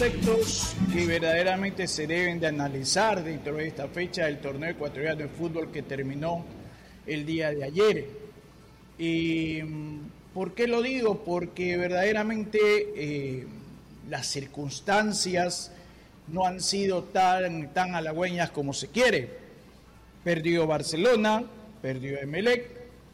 conceptos que verdaderamente se deben de analizar dentro de esta fecha del torneo ecuatoriano de fútbol que terminó el día de ayer. ¿Y por qué lo digo? Porque verdaderamente las circunstancias no han sido tan halagüeñas como se quiere. Perdió Barcelona, perdió Emelec,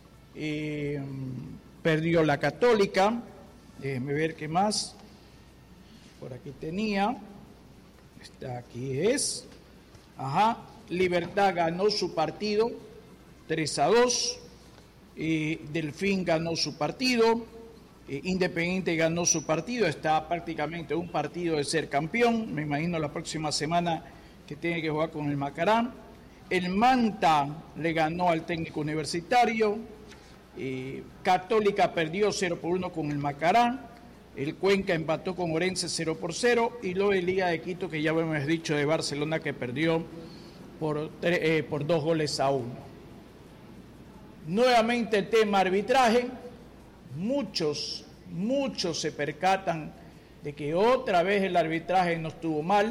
perdió la Católica. Déjenme ver qué más. Por aquí tenía. Aquí es. Libertad ganó su partido 3-2. Delfín ganó su partido. Independiente ganó su partido. Está prácticamente un partido de ser campeón. Me imagino la próxima semana que tiene que jugar con el Macará. El Manta le ganó al Técnico Universitario. Católica perdió 0-1 con el Macará. El Cuenca empató con Orense 0-0. Y luego el Liga de Quito, que ya hemos dicho, de Barcelona, que perdió por 2-1. Nuevamente el tema arbitraje. Muchos se percatan de que otra vez el arbitraje no estuvo mal.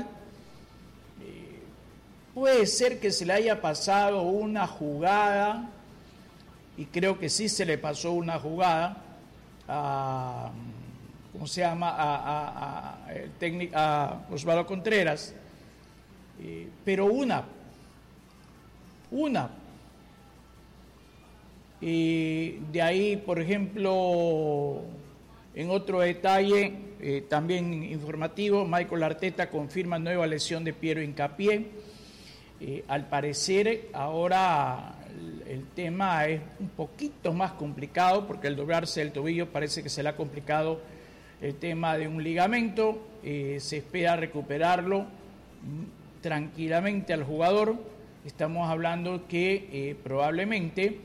Puede ser que se le haya pasado una jugada, y creo que sí se le pasó una jugada a Osvaldo Contreras, pero una. Y de ahí, por ejemplo, en otro detalle, también informativo, Michael Arteta confirma nueva lesión de Piero Hincapié. Al parecer, ahora el tema es un poquito más complicado, porque al doblarse el tobillo parece que se le ha complicado el tema de un ligamento. Se espera recuperarlo tranquilamente al jugador. Estamos hablando que probablemente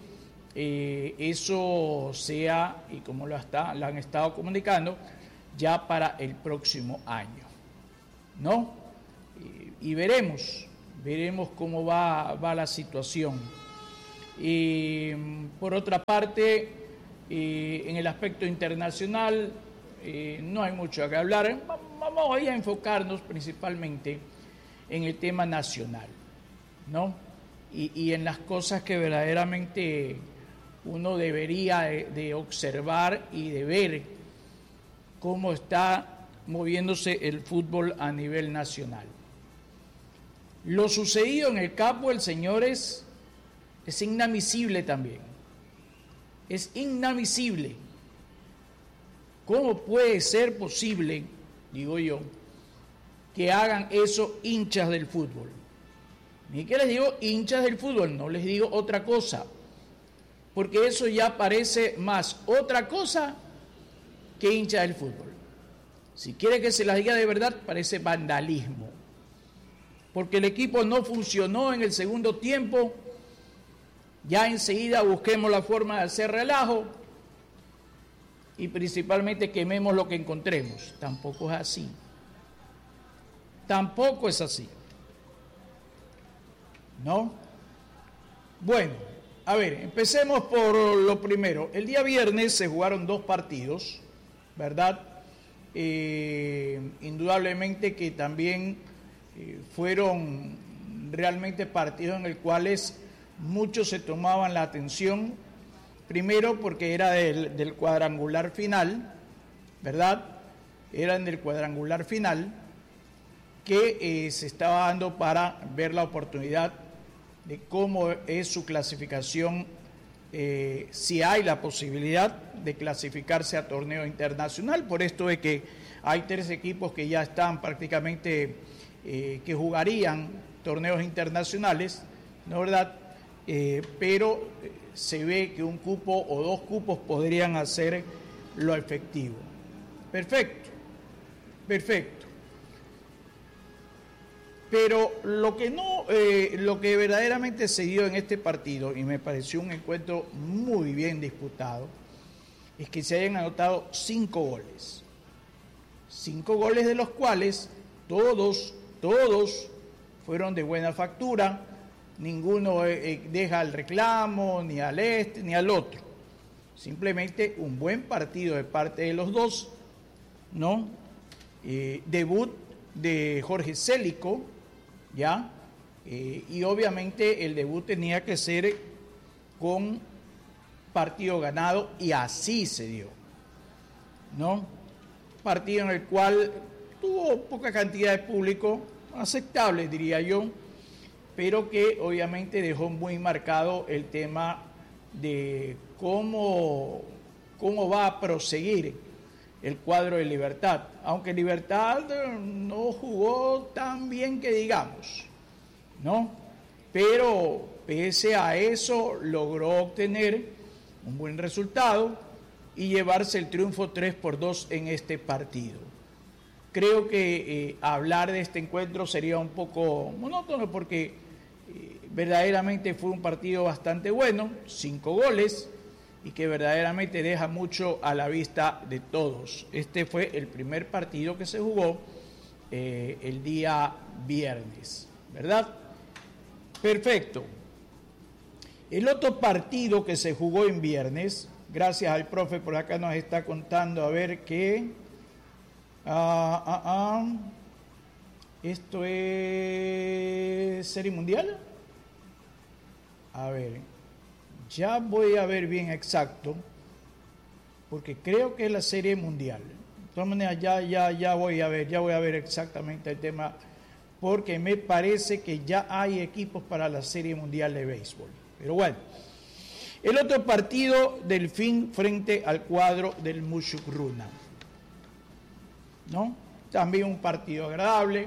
eso sea, y como lo han estado comunicando, ya para el próximo año, ¿no? Y veremos cómo va la situación. Y por otra parte, en el aspecto internacional, no hay mucho que hablar. Vamos hoy a enfocarnos principalmente en el tema nacional, ¿no? Y en las cosas que verdaderamente uno debería de observar y de ver cómo está moviéndose el fútbol a nivel nacional. Lo sucedido en el Capo, señores, es inadmisible también. Es inadmisible. ¿Cómo puede ser posible, digo yo, que hagan eso hinchas del fútbol? Ni que les digo hinchas del fútbol, no les digo otra cosa, porque eso ya parece más otra cosa que hinchas del fútbol. Si quiere que se las diga de verdad, parece vandalismo. Porque el equipo no funcionó en el segundo tiempo, ya enseguida busquemos la forma de hacer relajo y principalmente quememos lo que encontremos. Tampoco es así. Tampoco es así. ¿No? Bueno, a ver, empecemos por lo primero. El día viernes se jugaron 2 partidos, ¿verdad? Indudablemente que también fueron realmente partidos en los cuales muchos se tomaban la atención, primero porque era del cuadrangular final, ¿verdad? Eran del cuadrangular final que se estaba dando para ver la oportunidad de cómo es su clasificación, si hay la posibilidad de clasificarse a torneo internacional, por esto de que hay 3 equipos que ya están prácticamente que jugarían torneos internacionales, ¿no es verdad? Pero se ve que un cupo o 2 cupos podrían hacer lo efectivo. Perfecto. Pero lo que verdaderamente se dio en este partido, y me pareció un encuentro muy bien disputado, es que se hayan anotado 5 goles. 5 goles de los cuales todos fueron de buena factura. Ninguno deja el reclamo, ni al este, ni al otro. Simplemente un buen partido de parte de los dos, ¿no? Debut de Jorge Célico, ¿ya? Y obviamente el debut tenía que ser con partido ganado y así se dio, ¿no? Partido en el cual tuvo poca cantidad de público, aceptable diría yo, pero que obviamente dejó muy marcado el tema de cómo va a proseguir el cuadro de Libertad, aunque Libertad no jugó tan bien que digamos, ¿no? Pero pese a eso logró obtener un buen resultado y llevarse el triunfo 3-2 en este partido. Creo que hablar de este encuentro sería un poco monótono porque verdaderamente fue un partido bastante bueno, 5 goles, y que verdaderamente deja mucho a la vista de todos. Este fue el primer partido que se jugó el día viernes, ¿verdad? Perfecto. El otro partido que se jugó en viernes, gracias al profe por acá nos está contando, a ver qué. Esto es Serie Mundial. A ver, ya voy a ver bien exacto, porque creo que es la Serie Mundial. De todas maneras, ya voy a ver exactamente el tema, porque me parece que ya hay equipos para la Serie Mundial de Béisbol. Pero bueno, el otro partido, Delfín frente al cuadro del Muchukruna, ¿no? También un partido agradable,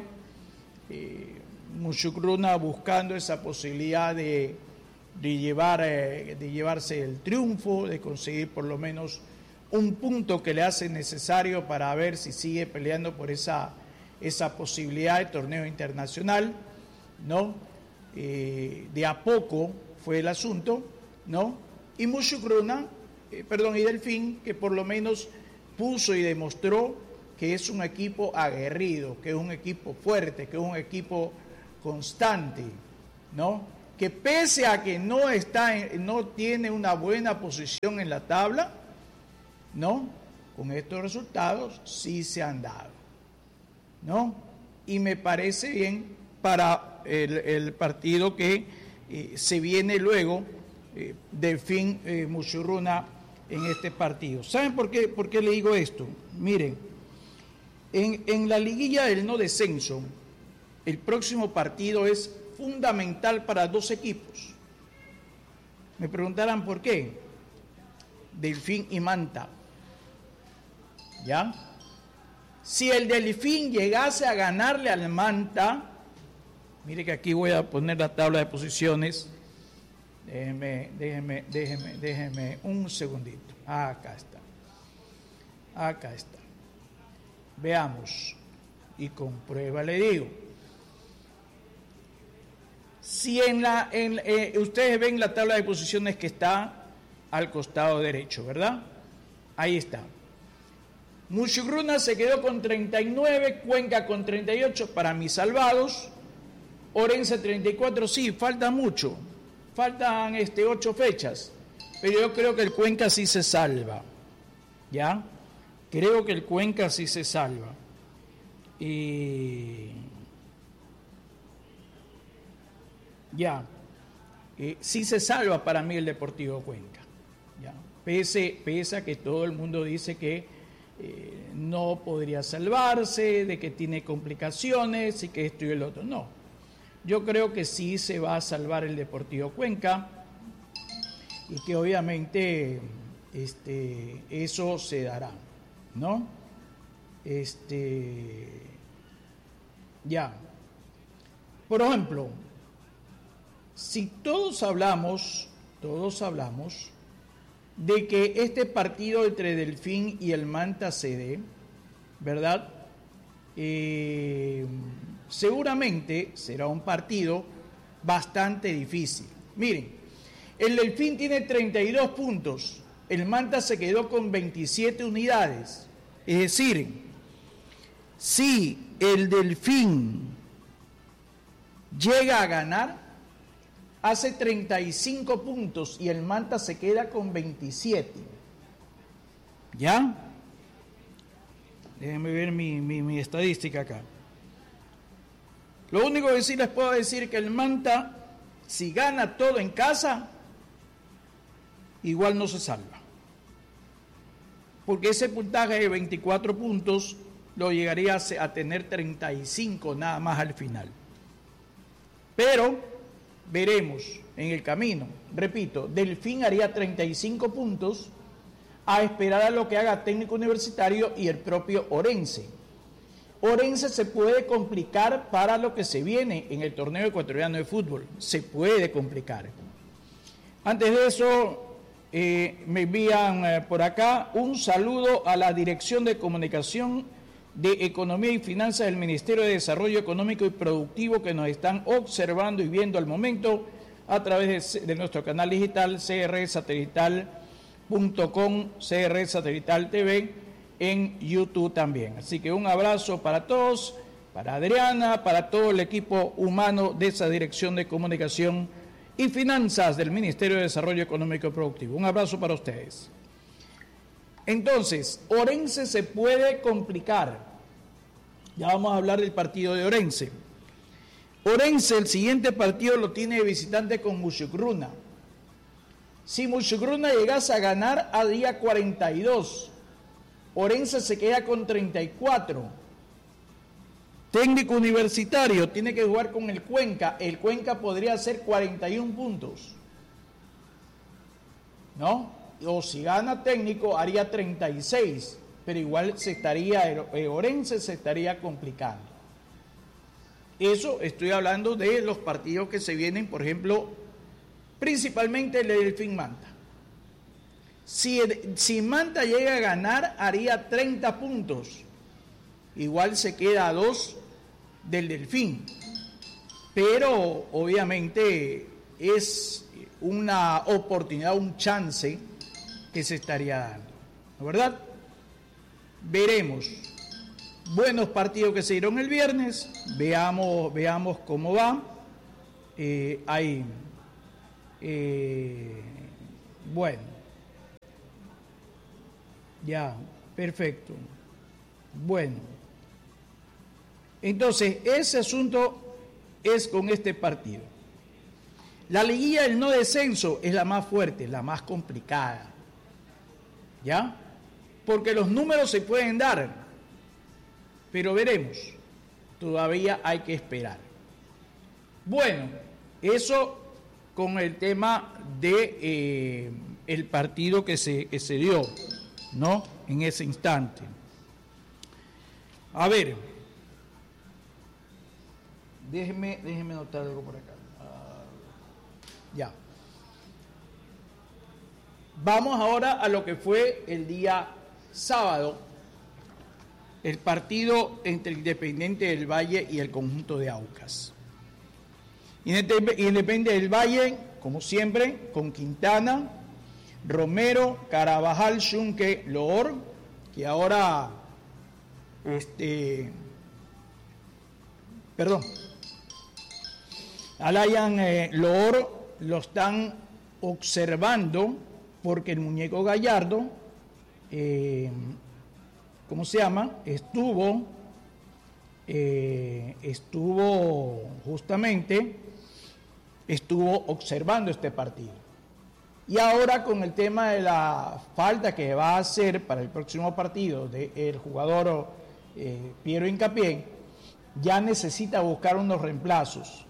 Muchukruna buscando esa posibilidad de llevarse el triunfo, de conseguir por lo menos un punto que le hace necesario para ver si sigue peleando por esa posibilidad de torneo internacional, ¿no? De a poco fue el asunto, ¿no? Y Muchukruna, y Delfín, que por lo menos puso y demostró que es un equipo aguerrido, que es un equipo fuerte, que es un equipo constante, ¿no? Que pese a que no tiene una buena posición en la tabla, ¿no? Con estos resultados sí se han dado, ¿no? Y me parece bien para el partido que se viene luego, Delfín Muchukruna en este partido. ¿Saben por qué le digo esto? Miren, en la liguilla del no descenso, el próximo partido es fundamental para dos equipos. Me preguntarán por qué. Delfín y Manta. ¿Ya? Si el Delfín llegase a ganarle al Manta, mire que aquí voy a poner la tabla de posiciones. Déjeme un segundito. Acá está. Veamos. Y con prueba le digo. Si ustedes ven la tabla de posiciones que está al costado derecho, ¿verdad? Ahí está. Muchukruna se quedó con 39, Cuenca con 38, para mis salvados. Orense 34, sí, falta mucho. Faltan 8 fechas, pero yo creo que el Cuenca sí se salva. ¿Ya? Creo que el Cuenca sí se salva. Sí se salva para mí el Deportivo Cuenca, ¿ya? Pese a que todo el mundo dice que no podría salvarse, de que tiene complicaciones y que esto y el otro. No, yo creo que sí se va a salvar el Deportivo Cuenca y que obviamente eso se dará, ¿no? Por ejemplo, si todos hablamos de que este partido entre Delfín y el Manta se dé, ¿verdad? Seguramente será un partido bastante difícil. Miren, el Delfín tiene 32 puntos, el Manta se quedó con 27 unidades. Es decir, si el Delfín llega a ganar, hace 35 puntos y el Manta se queda con 27. ¿Ya? Déjenme ver mi estadística acá. Lo único que sí les puedo decir que el Manta, si gana todo en casa, igual no se salva. Porque ese puntaje de 24 puntos lo llegaría a tener 35 nada más al final. Pero veremos en el camino. Repito, Delfín haría 35 puntos a esperar a lo que haga Técnico Universitario y el propio Orense. Orense se puede complicar para lo que se viene en el torneo ecuatoriano de fútbol. Se puede complicar. Antes de eso, me envían por acá un saludo a la Dirección de Comunicación de Economía y Finanzas del Ministerio de Desarrollo Económico y Productivo que nos están observando y viendo al momento a través de nuestro canal digital crsatelital.com, CR Satelital TV, en YouTube también. Así que un abrazo para todos, para Adriana, para todo el equipo humano de esa Dirección de Comunicación y Finanzas del Ministerio de Desarrollo Económico y Productivo. Un abrazo para ustedes. Entonces, Orense se puede complicar. Ya vamos a hablar del partido de Orense. Orense, el siguiente partido lo tiene de visitante con Muchukruna. Si Muchukruna llegase a ganar a día 42, Orense se queda con 34. Técnico Universitario tiene que jugar con el Cuenca. El Cuenca podría hacer 41 puntos, ¿no? O si gana Técnico haría 36, pero igual Orense se estaría complicando. Eso estoy hablando de los partidos que se vienen, por ejemplo, principalmente el de Delfín Manta. Si Manta llega a ganar, haría 30 puntos. Igual se queda a 2 del Delfín. Pero obviamente es una oportunidad, un chance que se estaría dando, ¿no es verdad? Veremos. Buenos partidos que se dieron el viernes. Veamos cómo va. Bueno. Ya, perfecto. Bueno. Entonces, ese asunto es con este partido. La liguilla del no descenso es la más fuerte, la más complicada. ¿Ya? Porque los números se pueden dar, pero veremos. Todavía hay que esperar. Bueno, eso con el tema de el partido que se dio, ¿no? En ese instante. A ver, déjeme anotar algo por acá. Ya. Vamos ahora a lo que fue el día sábado, el partido entre Independiente del Valle y el conjunto de Aucas. Independiente del Valle, como siempre, con Quintana, Romero, Carabajal, Xunque, Loor, que ahora, Alayan Loor lo están observando porque el muñeco Gallardo, estuvo observando este partido. Y ahora con el tema de la falta que va a hacer para el próximo partido del jugador Piero Hincapié, ya necesita buscar unos reemplazos.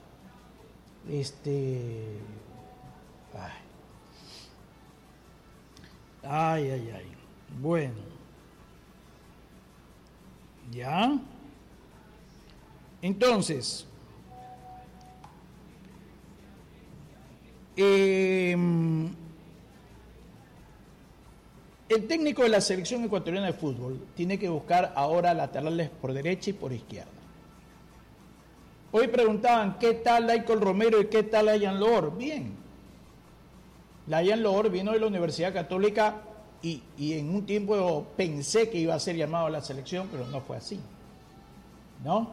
Bueno. ¿Ya? Entonces, el técnico de la selección ecuatoriana de fútbol tiene que buscar ahora laterales por derecha y por izquierda. Hoy preguntaban, ¿qué tal Laicol Romero y qué tal Layan Loor? Bien. Layan Loor vino de la Universidad Católica y en un tiempo pensé que iba a ser llamado a la selección, pero no fue así, ¿no?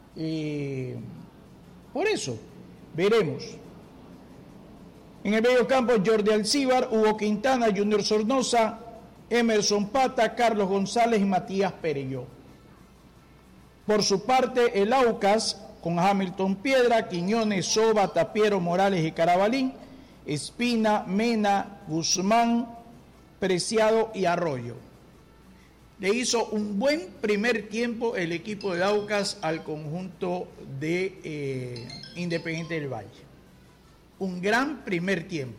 Por eso, veremos. En el medio campo, Jordi Alcíbar, Hugo Quintana, Junior Sornosa, Emerson Pata, Carlos González y Matías Perelló. Por su parte, el Aucas con Hamilton Piedra, Quiñones, Soba, Tapiero, Morales y Carabalín, Espina, Mena, Guzmán, Preciado y Arroyo. Le hizo un buen primer tiempo el equipo de Aucas al conjunto de Independiente del Valle. Un gran primer tiempo.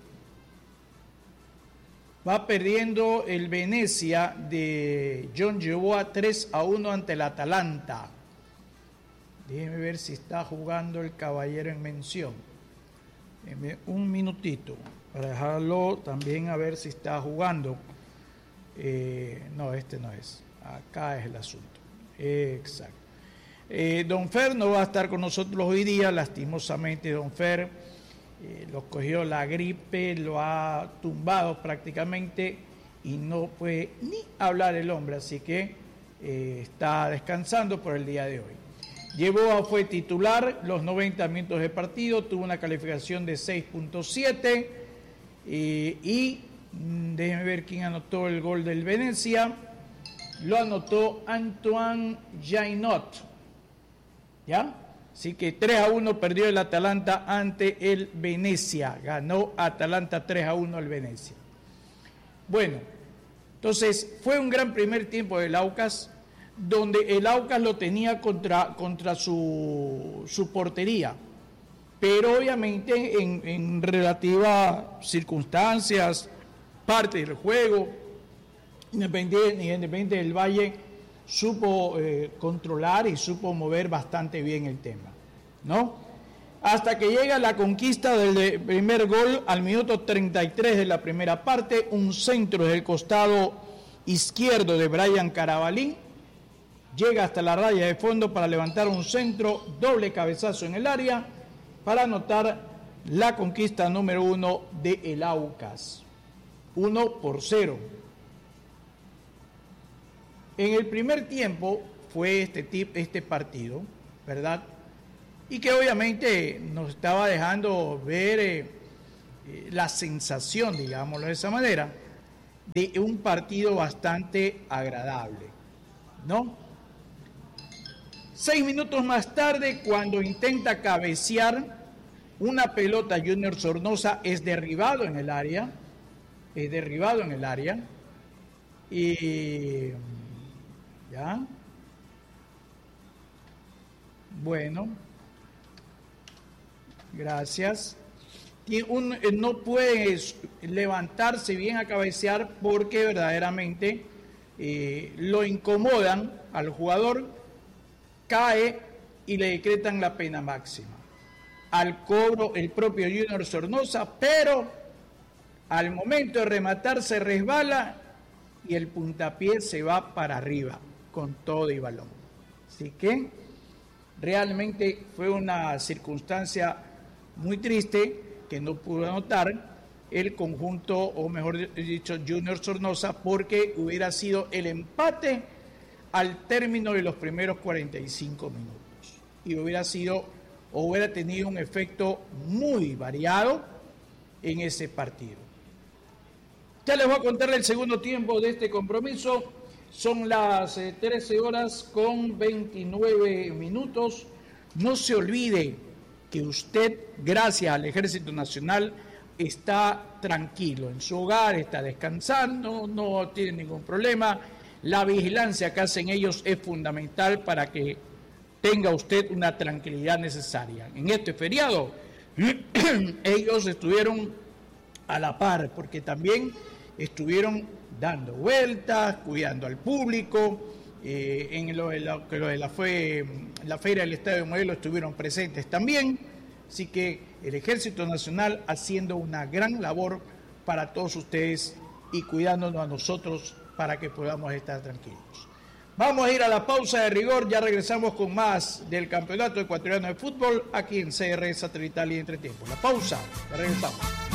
Va perdiendo el Venecia de John Yeboah 3-1 ante el Atalanta. Déjeme ver si está jugando el caballero en mención. Déjeme un minutito para dejarlo también a ver si está jugando. No, este no es. Acá es el asunto. Exacto. Don Fer no va a estar con nosotros hoy día. Lastimosamente, Don Fer lo cogió la gripe, lo ha tumbado prácticamente y no puede ni hablar el hombre. Así que está descansando por el día de hoy. Yeboah fue titular los 90 minutos de partido, tuvo una calificación de 6.7 y déjenme ver quién anotó el gol del Venecia. Lo anotó Antoine Jainot, ¿ya? Así que 3-1 perdió el Atalanta ante el Venecia. Ganó Atalanta 3-1 al Venecia. Bueno, entonces fue un gran primer tiempo del Aucas, donde el Aucas lo tenía contra su portería. Pero obviamente en relativas circunstancias, parte del juego, Independiente del Valle supo controlar y supo mover bastante bien el tema, ¿no? Hasta que llega la conquista del primer gol al minuto 33 de la primera parte, un centro desde el costado izquierdo de Brian Carabalín, llega hasta la raya de fondo para levantar un centro, doble cabezazo en el área, para anotar la conquista número 1 de el Aucas, 1-0. En el primer tiempo fue este partido, ¿verdad? Y que obviamente nos estaba dejando ver la sensación, digámoslo de esa manera, de un partido bastante agradable, ¿no? 6 minutos más tarde, cuando intenta cabecear una pelota, Junior Sornosa es derribado en el área, y ya, bueno, gracias. No puede levantarse bien a cabecear porque verdaderamente lo incomodan al jugador, cae y le decretan la pena máxima. Al cobro el propio Junior Sornosa, pero al momento de rematar se resbala y el puntapié se va para arriba con todo y balón. Así que realmente fue una circunstancia muy triste que no pudo anotar el conjunto, o mejor dicho, Junior Sornosa, porque hubiera sido el empate al término de los primeros 45 minutos y hubiera tenido un efecto muy variado en ese partido. Ya les voy a contar el segundo tiempo de este compromiso. Son las 13:29. No se olvide que usted, gracias al Ejército Nacional, está tranquilo en su hogar, está descansando, no tiene ningún problema. La vigilancia que hacen ellos es fundamental para que tenga usted una tranquilidad necesaria. En este feriado, ellos estuvieron a la par, porque también estuvieron dando vueltas, cuidando al público, en la Feria del Estadio Modelo estuvieron presentes también, así que el Ejército Nacional haciendo una gran labor para todos ustedes y cuidándonos a nosotros para que podamos estar tranquilos. Vamos a ir a la pausa de rigor, ya regresamos con más del Campeonato Ecuatoriano de Fútbol aquí en CR Satelital y Entretiempo. La pausa, ya regresamos.